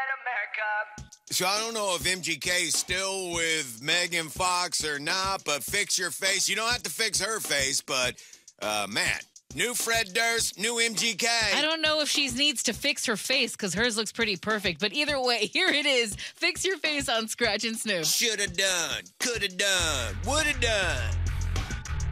So I don't know if MGK is still with Megan Fox or not, but fix your face. You don't have to fix her face, but, man, new Fred Durst, new MGK. I don't know if she needs to fix her face because hers looks pretty perfect. But either way, here it is. Fix your face on Scratch and Snoop. Shoulda done, coulda done, woulda done.